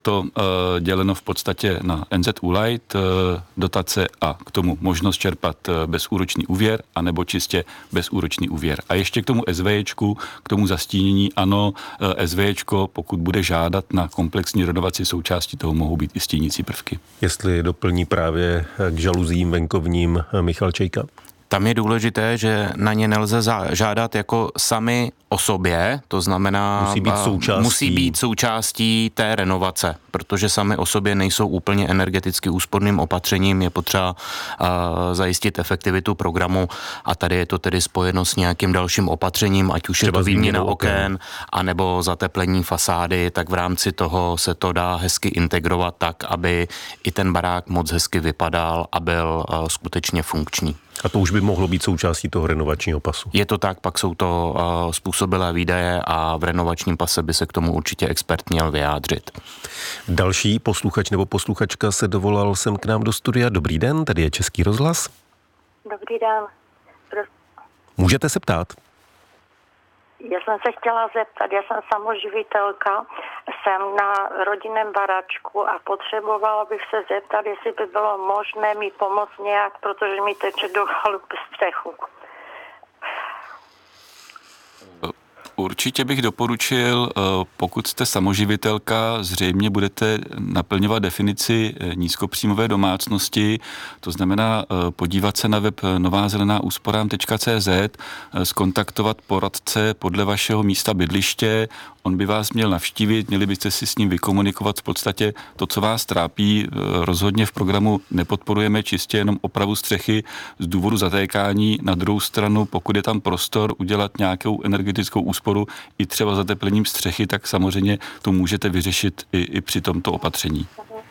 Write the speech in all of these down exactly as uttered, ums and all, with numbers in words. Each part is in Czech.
to e, děleno v podstatě na N Z U Light, e, dotace a k tomu možnost čerpat e, bezúročný úvěr, anebo čistě bezúročný úvěr. A ještě k tomu SVčku, k tomu zastínění, ano, e, SVčko, pokud bude žádat na komplexní renovaci, součástí toho mohou být i stínící prvky. Jestli doplní právě k žaluzím venkovním Michal Čejka? Tam je důležité, že na ně nelze žádat jako sami o sobě, to znamená, musí být součástí, musí být součástí té renovace, protože sami o sobě nejsou úplně energeticky úsporným opatřením, je potřeba uh, zajistit efektivitu programu a tady je to tedy spojeno s nějakým dalším opatřením, ať už třeba je to výměna oken, anebo zateplení fasády, tak v rámci toho se to dá hezky integrovat tak, aby i ten barák moc hezky vypadal a byl uh, skutečně funkční. A to už by mohlo být součástí toho renovačního pasu. Je to tak, pak jsou to uh, způsobilé výdaje a v renovačním pase by se k tomu určitě expert měl vyjádřit. Další posluchač nebo posluchačka se dovolal sem k nám do studia. Dobrý den, tady je Český rozhlas. Dobrý den. Pro... Můžete se ptát. Já jsem se chtěla zeptat, já jsem samoživitelka, jsem na rodinném baráčku a potřebovala bych se zeptat, jestli by bylo možné mi pomoct nějak, protože mi teče do chalup střechu. Určitě bych doporučil, pokud jste samoživitelka, zřejmě budete naplňovat definici nízkopříjmové domácnosti, to znamená podívat se na web nová zelená úsporám tečka cé zet, skontaktovat poradce podle vašeho místa bydliště, on by vás měl navštívit, měli byste si s ním vykomunikovat v podstatě to, co vás trápí. Rozhodně v programu nepodporujeme čistě jenom opravu střechy z důvodu zatékání. Na druhou stranu, pokud je tam prostor udělat nějakou energetickou úsporu i třeba zateplením střechy, tak samozřejmě to můžete vyřešit i, i při tomto opatření.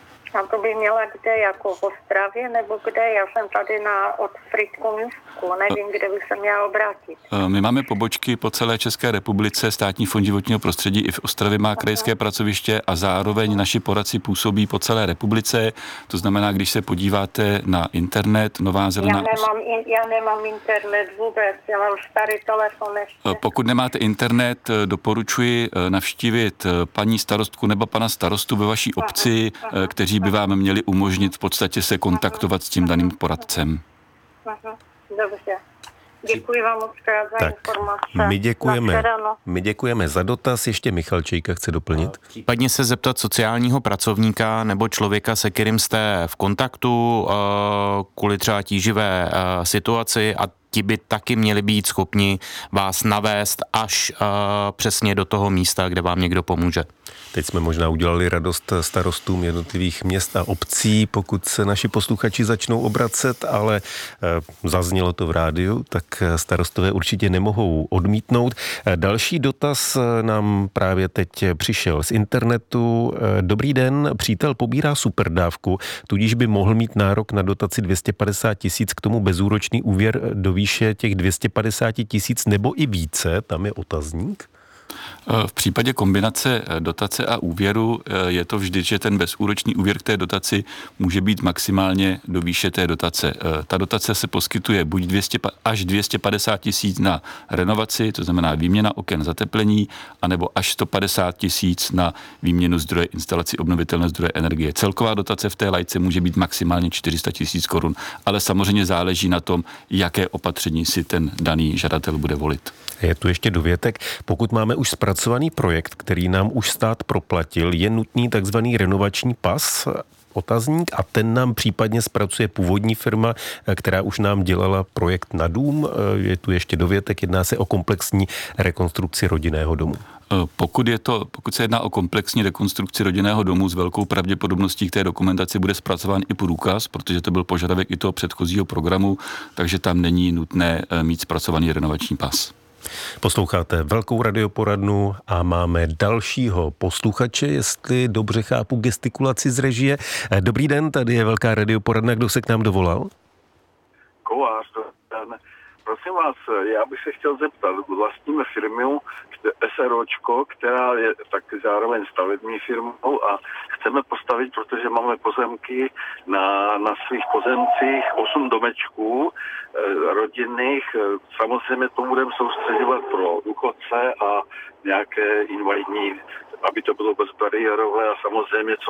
A to by měla kde, jako v Ostravě, nebo kde? Já jsem tady na od Frýdku Místku, nevím, kde bych se měla obrátit. My máme pobočky po celé České republice, Státní fond životního prostředí i v Ostravě má krajské pracoviště a zároveň naši poradci působí po celé republice. To znamená, když se podíváte na internet, Nová zelená... Já nemám, já nemám internet vůbec, já mám starý telefon ještě. Pokud nemáte internet, doporučuji navštívit paní starostku nebo pana starostu ve vaší obci, aha, aha, kteří by vám měli umožnit v podstatě se kontaktovat s tím daným poradcem. Aha, dobře. Děkuji vám moc krát za tak, informace. My děkujeme, my děkujeme za dotaz. Ještě Michal Čejka chce doplnit. Případně se zeptat sociálního pracovníka nebo člověka, se kterým jste v kontaktu kvůli třeba tíživé situaci a ti by taky měli být schopni vás navést až uh, přesně do toho místa, kde vám někdo pomůže. Teď jsme možná udělali radost starostům jednotlivých měst a obcí, pokud se naši posluchači začnou obracet, ale uh, zaznělo to v rádiu, tak starostové určitě nemohou odmítnout. Uh, další dotaz nám právě teď přišel z internetu. Uh, Dobrý den, přítel pobírá superdávku, tudíž by mohl mít nárok na dotaci dvě stě padesát tisíc, k tomu bezúročný úvěr do výše těch dvě stě padesát tisíc nebo i více, tam je otazník. V případě kombinace dotace a úvěru je to vždy, že ten bezúročný úvěr k té dotaci může být maximálně do výše té dotace. Ta dotace se poskytuje buď dvě stě až dvě stě padesát tisíc na renovaci, to znamená výměna oken, zateplení, anebo až sto padesát tisíc na výměnu zdroje, instalaci obnovitelné zdroje energie. Celková dotace v té lajce může být maximálně čtyři sta tisíc korun, ale samozřejmě záleží na tom, jaké opatření si ten daný žadatel bude volit. Je tu ještě dovětek. Pokud máme už zpracovaný projekt, který nám už stát proplatil, je nutný takzvaný renovační pas, otazník, a ten nám případně zpracuje původní firma, která už nám dělala projekt na dům. Je tu ještě dovětek, jedná se o komplexní rekonstrukci rodinného domu. Pokud, je to, pokud se jedná o komplexní rekonstrukci rodinného domu, s velkou pravděpodobností k té dokumentaci bude zpracován i průkaz, protože to byl požadavek i toho předchozího programu, takže tam není nutné mít zpracovaný renovační pas. Posloucháte Velkou radioporadnu a máme dalšího posluchače, jestli dobře chápu gestikulaci z režie. Dobrý den, tady je Velká radioporadna, kdo se k nám dovolal? Kovář, den. Prosím vás, já bych se chtěl zeptat, vlastníme firmu SROčko, která je tak zároveň stavební firmou a chceme postavit, protože máme pozemky na, na svých pozemcích osm domečků eh, rodinných. Samozřejmě to budeme soustředovat pro důchodce a nějaké invalidní aby to bylo bezbariérové a samozřejmě co